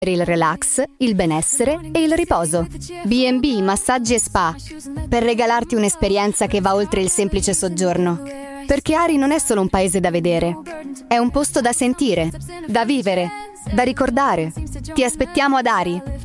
il relax, il benessere e il riposo. B&B, massaggi e spa, per regalarti un'esperienza che va oltre il semplice soggiorno. Perché Ari non è solo un paese da vedere, è un posto da sentire, da vivere, da ricordare. Ti aspettiamo ad Ari.